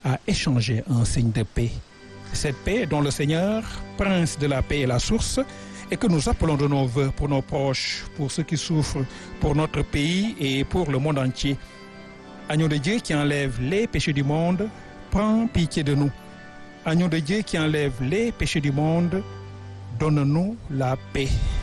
à échanger un signe de paix. Cette paix dont le Seigneur, prince de la paix, est la source et que nous appelons de nos vœux pour nos proches, pour ceux qui souffrent, pour notre pays et pour le monde entier. Agneau de Dieu qui enlève les péchés du monde, prends pitié de nous. Agneau de Dieu qui enlève les péchés du monde, donne-nous la paix.